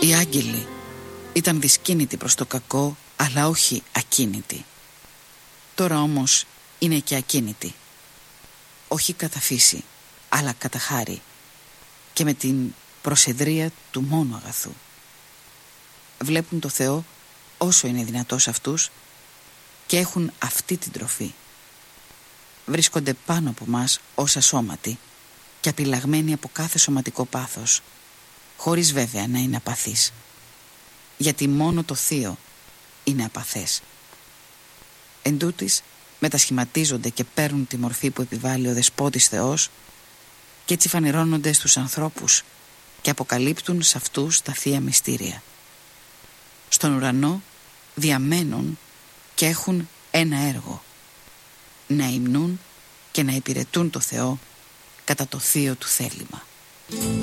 Οι άγγελοι ήταν δυσκίνητοι προς το κακό, αλλά όχι ακίνητοι. Τώρα όμως είναι και ακίνητοι. Όχι κατά φύση, αλλά κατά χάρη και με την προσεδρία του μόνου αγαθού. Βλέπουν το Θεό όσο είναι δυνατός αυτούς και έχουν αυτή την τροφή. Βρίσκονται πάνω από μας ως ασώματοι και απειλαγμένοι από κάθε σωματικό πάθος, χωρίς βέβαια να είναι απαθείς, γιατί μόνο το θείο είναι απαθές. Εν τούτοις μετασχηματίζονται και παίρνουν τη μορφή που επιβάλλει ο Δεσπότης Θεός και έτσι φανερώνονται στους ανθρώπους και αποκαλύπτουν σε αυτούς τα θεία μυστήρια. Στον ουρανό διαμένουν και έχουν ένα έργο: να υμνούν και να υπηρετούν το Θεό κατά το θείο του θέλημα.